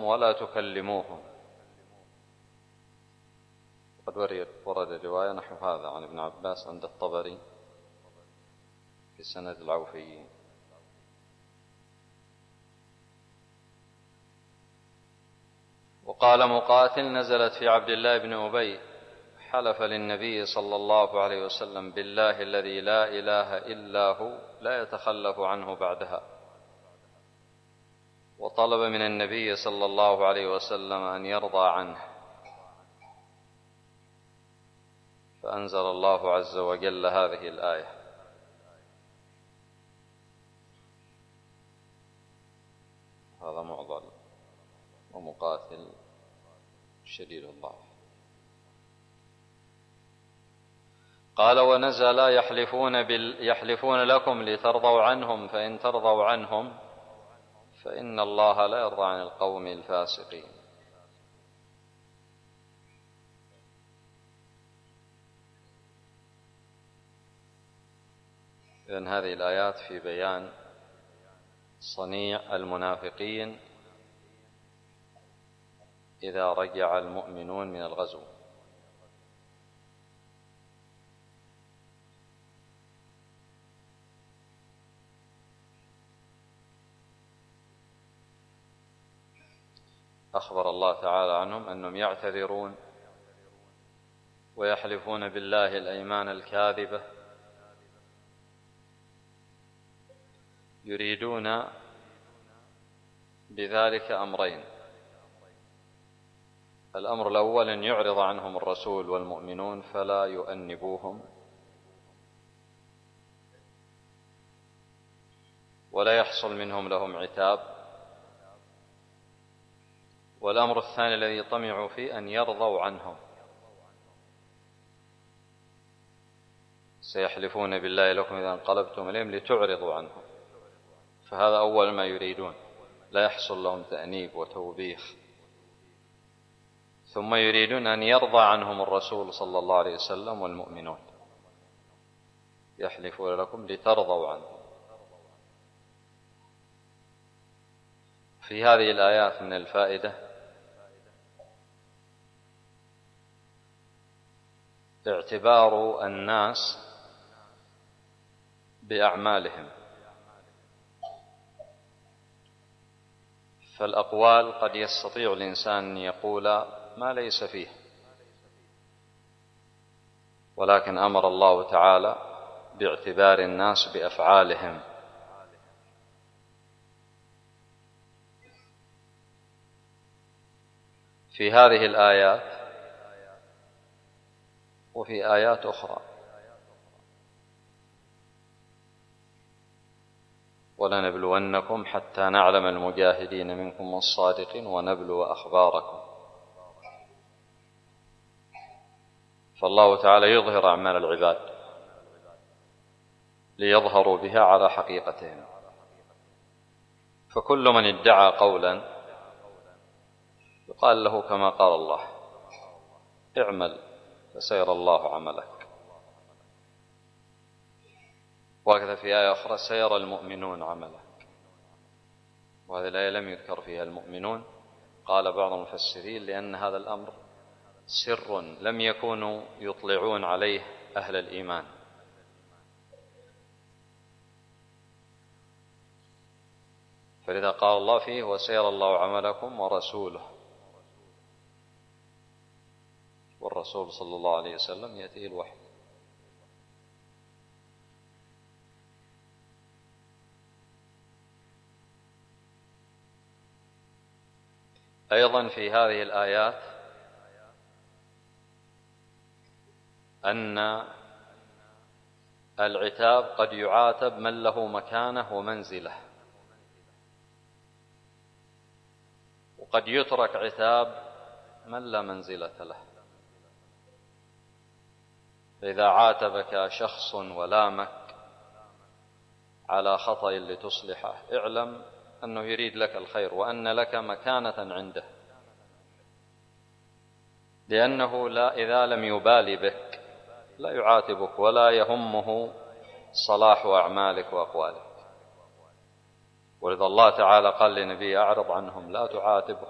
تخاطبوهم ولا تكلموهم. قد ورد رواية نحو هذا عن ابن عباس عند الطبري في سند العوفيين. وقال مقاتل: نزلت في عبد الله بن أبي، حلف للنبي صلى الله عليه وسلم بالله الذي لا إله إلا هو لا يتخلف عنه بعدها، وطلب من النبي صلى الله عليه وسلم أن يرضى عنه، فأنزل الله عز وجل هذه الآية: هذا معضل ومقاتل شديد الضعف. قال: ونزل يحلفون لكم لترضوا عنهم، فإن ترضوا عنهم فإن الله لا يرضى عن القوم الفاسقين. إذن هذه الآيات في بيان صنيع المنافقين إذا رجع المؤمنون من الغزو. أخبر الله تعالى عنهم أنهم يعتذرون ويحلفون بالله الأيمان الكاذبة، يريدون بذلك أمرين: الأمر الأول أن يعرض عنهم الرسول والمؤمنون فلا يؤنبوهم ولا يحصل منهم لهم عتاب. والأمر الثاني الذي طمعوا فيه أن يرضوا عنهم، سيحلفون بالله لكم إذا انقلبتم إليهم لتعرضوا عنهم، فهذا أول ما يريدون، لا يحصل لهم تأنيب وتوبيخ. ثم يريدون أن يرضى عنهم الرسول صلى الله عليه وسلم والمؤمنون، يحلفون لكم لترضوا عنهم. في هذه الآيات من الفائدة اعتبار الناس بأعمالهم، فالأقوال قد يستطيع الإنسان أن يقول ما ليس فيه، ولكن أمر الله تعالى باعتبار الناس بأفعالهم. في هذه الآيات وفي آيات أخرى: ولنبلونكم حتى نعلم المجاهدين منكم والصادقين ونبلو أخباركم. فالله تعالى يظهر أعمال العباد ليظهروا بها على حقيقتهم. فكل من ادعى قولا يقال له كما قال الله: اعمل فسيرى الله عملك. وهكذا في آية أخرى: سيرى المؤمنون عملك. وهذه الآية لم يذكر فيها المؤمنون، قال بعض المفسرين لأن هذا الأمر سر لم يكونوا يطلعون عليه أهل الإيمان. فلذا قال الله فيه: وسيرى الله عملكم ورسوله. والرسول صلى الله عليه وسلم يأتيه الوحي. أيضا في هذه الآيات أن العتاب قد يعاتب من له مكانة ومنزلة، وقد يترك عتاب من لا منزلة له. فإذا عاتبك شخص ولامك على خطأ لتصلحه، اعلم أنه يريد لك الخير وأن لك مكانة عنده، لأنه إذا لم يبالي بك لا يعاتبك ولا يهمه صلاح أعمالك وأقوالك. ولذا الله تعالى قال لنبيه: أعرض عنهم لا تعاتبهم